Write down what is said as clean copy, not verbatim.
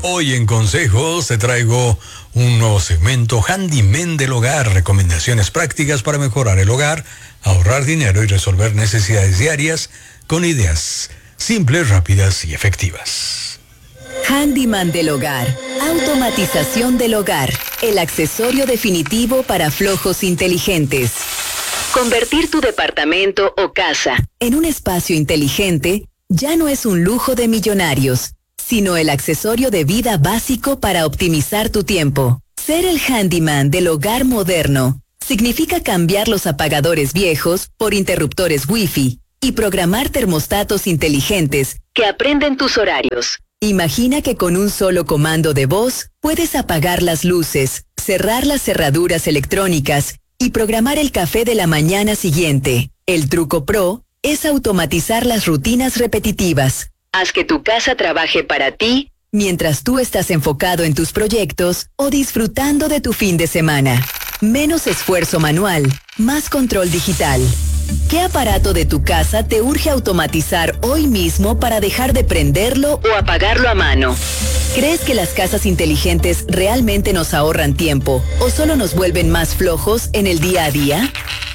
Hoy en Consejos te traigo un nuevo segmento Handyman del hogar, recomendaciones prácticas para mejorar el hogar, ahorrar dinero y resolver necesidades diarias con ideas simples, rápidas y efectivas. Handyman del hogar, automatización del hogar, el accesorio definitivo para flojos inteligentes. Convertir tu departamento o casa en un espacio inteligente ya no es un lujo de millonarios, sino el accesorio de vida básico para optimizar tu tiempo. Ser el handyman del hogar moderno significa cambiar los apagadores viejos por interruptores Wi-Fi y programar termostatos inteligentes que aprenden tus horarios. Imagina que con un solo comando de voz puedes apagar las luces, cerrar las cerraduras electrónicas y programar el café de la mañana siguiente. El truco pro es automatizar las rutinas repetitivas. Haz que tu casa trabaje para ti mientras tú estás enfocado en tus proyectos o disfrutando de tu fin de semana. Menos esfuerzo manual, más control digital. ¿Qué aparato de tu casa te urge automatizar hoy mismo para dejar de prenderlo o apagarlo a mano? ¿Crees que las casas inteligentes realmente nos ahorran tiempo o solo nos vuelven más flojos en el día a día?